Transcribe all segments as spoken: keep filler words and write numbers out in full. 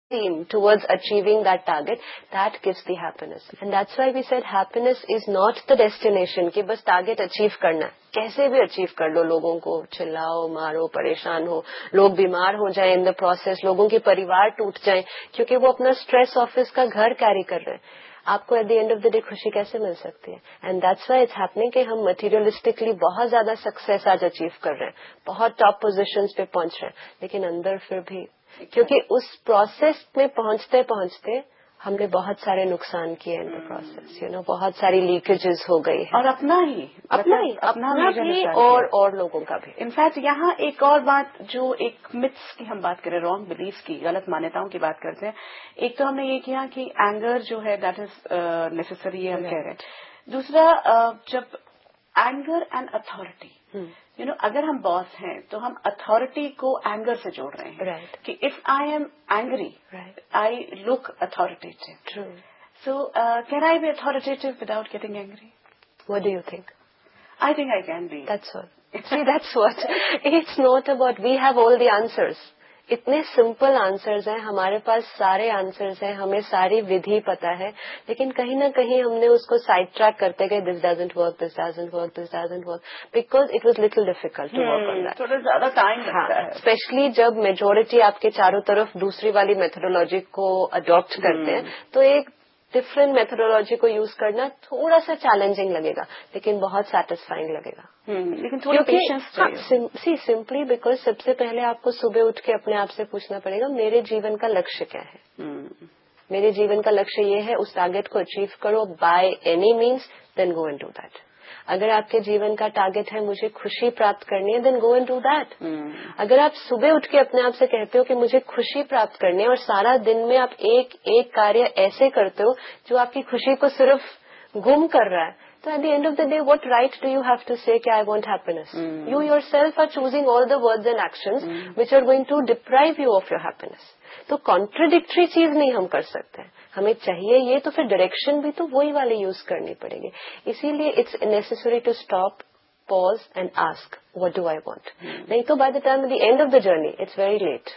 team towards achieving that target, that gives the happiness. And that's why we said happiness is not the destination कि बस target achieve करना है, कैसे भी achieve कर लो, लोगों को चिल्लाओ मारो परेशान हो, लोग बीमार हो जाएं in the process, लोगों के परिवार टूट जाएं क्योंकि वो अपना stress ऑफिस का घर कैरी कर रहे हैं. आपको at the end of the day खुशी कैसे मिल सकती है? And that's why it's happening कि हम मटेरियलिस्टिकली बहुत ज्यादा सक्सेस आज अचीव कर रहे हैं, बहुत टॉप पोजीशंस पे पहुंच रहे हैं, लेकिन अंदर फिर भी क्योंकि उस प्रोसेस में पहुंचते पहुंचते हमने बहुत सारे नुकसान किए in the process, you know, बहुत सारी लीकेजेस हो गई है. और अपना ही अपना ही अपना, अपना भी और और लोगों का भी. इनफैक्ट यहाँ एक और बात, जो एक मिथ्स की हम बात करें, रॉन्ग बिलीफ की, गलत मान्यताओं की बात करते हैं. एक तो हमने ये किया कि एंगर जो है दैट इज नेसेसरी, ये हम कह रहे हैं. दूसरा, uh, जब anger and authority, you know, अगर हम बॉस हैं तो हम अथॉरिटी को एंगर से जोड़ रहे हैं. राइट. कि if I am angry, I look authoritative. True. So can I B authoritative without getting angry? What do you think? I think I can be. That's all. See, that's what. It's not about we have all the answers. इतने simple answers हैं, हमारे पास सारे answers हैं, हमें सारी विधि पता है, लेकिन कहीं ना कहीं हमने उसको साइड ट्रैक करते गए. This doesn't work, this doesn't work, this doesn't work, because it was little difficult to work on that. थोड़ा ज्यादा टाइम लगता है, स्पेशली जब मेजोरिटी आपके चारों तरफ दूसरी वाली मेथोडोलॉजी को अडॉप्ट करते हैं, तो एक डिफरेंट मेथोडोलॉजी को यूज करना थोड़ा सा चैलेंजिंग लगेगा, लेकिन बहुत सेटिस्फाइंग लगेगा. लेकिन थोड़ी पेशेंस चाहिए. सी सिंपली बिकॉज सबसे पहले आपको सुबह उठ के अपने आप से पूछना पड़ेगा, मेरे जीवन का लक्ष्य क्या है? hmm. मेरे जीवन का लक्ष्य ये है, उस टारगेट को अचीव करो by any means, then go and do that. अगर आपके जीवन का टारगेट है मुझे खुशी प्राप्त करनी है, then go and do that. अगर आप सुबह उठ के अपने आप से कहते हो कि मुझे खुशी प्राप्त करनी है, और सारा दिन में आप एक एक कार्य ऐसे करते हो जो आपकी खुशी को सिर्फ गुम कर रहा है, तो at the end of the day what right do you have to से कि I want happiness? You yourself are choosing all the words and actions which are going to deprive you of your happiness. तो contradictory चीज नहीं हम कर सकते. हमें चाहिए ये, तो फिर डायरेक्शन भी तो वही वाली यूज करनी पड़ेगी. इसीलिए it's necessary to stop, pause and ask what do I want. नहीं तो by the time at the end of the journey it's very late.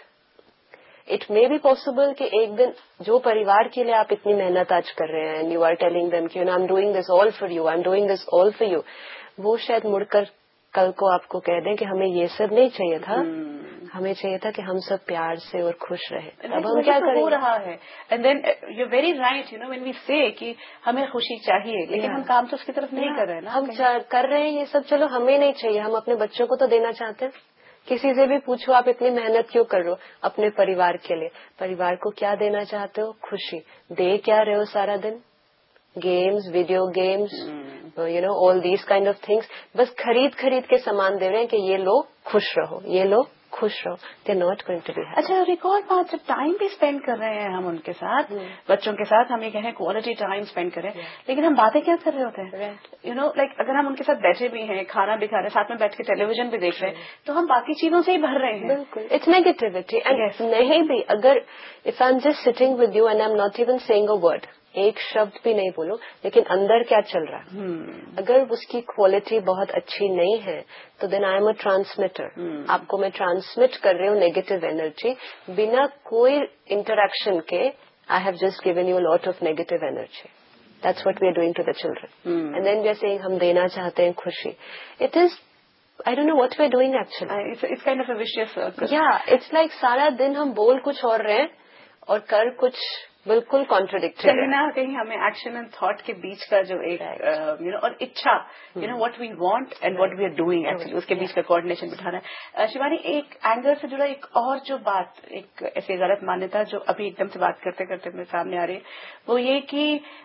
It may be possible कि एक दिन जो परिवार के लिए आप इतनी मेहनत आज कर रहे हैं, यू आर टेलिंग देम कि I am doing this all for you, I am doing this all for you, वो शायद मुड़कर कल को आपको कह दें कि हमें ये सब नहीं चाहिए था, हमें चाहिए था कि हम सब प्यार से और खुश रहे. अब हम क्या करें? हो रहा है. And then you are very right, you know, when we से कि हमें खुशी चाहिए, लेकिन हम काम तो उसकी तरफ नहीं कर रहे हैं ना. हम कर रहे हैं ये सब, चलो हमें नहीं चाहिए, हम अपने बच्चों को तो देना चाहते हैं. किसी से भी पूछो आप इतनी मेहनत क्यों कर रहे हो? अपने परिवार के लिए. परिवार को क्या देना चाहते हो? खुशी. दे क्या रहे हो सारा दिन? Games, video games, you know, all these kind of things. बस खरीद खरीद के सामान दे रहे हैं कि ये लो खुश रहो, ये लो खुश रहो. They are not going to be happy. अच्छा, और एक और बात, जब टाइम भी स्पेंड कर रहे हैं हम उनके साथ, hmm. बच्चों के साथ, हम ये कहें क्वालिटी टाइम स्पेंड करें, yeah. लेकिन हम बातें क्या कर रहे होते हैं? यू नो, लाइक अगर हम उनके साथ बैठे भी हैं, खाना भी खा रहे हैं, साथ में बैठ के टेलीविजन भी देख रहे हैं, तो हम बाकी चीजों से ही भर रहे हैं. बिल्कुल. It's negativity. एंड नहीं भी, अगर if I am just sitting with you and I am not even saying a word, एक शब्द भी नहीं बोलो, लेकिन अंदर क्या चल रहा है, hmm. अगर उसकी क्वालिटी बहुत अच्छी नहीं है, तो then I am a transmitter. आपको मैं ट्रांसमिट कर रही हूँ नेगेटिव एनर्जी, बिना कोई इंटरेक्शन के. I have just given you lot of negative energy. That's what we are doing to the children. And then we are saying हम देना चाहते हैं खुशी. It is, I don't know what we're doing actually. Uh, it's, it's kind of a vicious circle. Yeah, it's like सारा दिन हम बोल कुछ और रहे हैं और कर कुछ बिल्कुल कॉन्ट्रोडिक्टरी. कहीं ना कहीं हमें एक्शन एंड थॉट के बीच का जो एक यू नो, और इच्छा, you know, what we want and what we are doing actually, उसके बीच का कोऑर्डिनेशन बिठाना है. शिवानी, एक एंगर से जुड़ा एक और जो बात, एक ऐसी गलत मान्यता जो अभी एकदम से बात करते करते मेरे सामने आ रही है, वो ये कि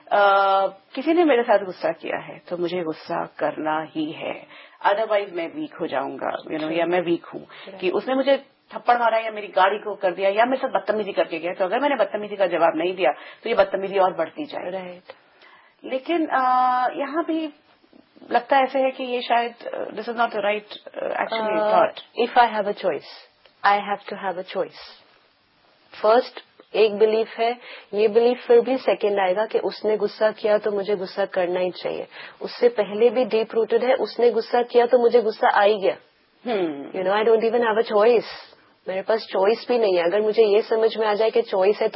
uh, किसी ने मेरे साथ गुस्सा किया है तो मुझे गुस्सा करना ही है, अदरवाइज मैं वीक हो जाऊंगा, यू नो, या मैं वीक हूँ. कि उसने मुझे थप्पड़ मारा या मेरी गाड़ी को कर दिया या मेरे साथ बदतमीजी करके गया, तो अगर मैंने बदतमीजी का जवाब नहीं दिया तो ये बदतमीजी और बढ़ती जाए. राइट. लेकिन यहाँ भी लगता ऐसे है कि ये शायद this is not the right actually thought. If I have a choice, I have to have a choice. First एक बिलीफ है, ये बिलीफ फिर भी सेकंड आएगा कि उसने गुस्सा किया तो मुझे गुस्सा करना ही चाहिए. उससे पहले भी डीप रूटेड है, उसने गुस्सा किया तो मुझे गुस्सा आ ही गया. You know, I don't even have a choice. मेरे पास चॉइस भी नहीं है. अगर मुझे ये समझ में आ जाए कि चॉइस है